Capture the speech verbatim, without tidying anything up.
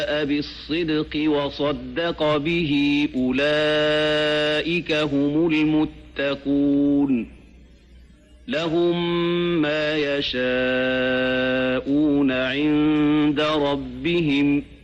بالصدق وصدق به أولئك هم المتقون لهم ما يشاءون عند ربهم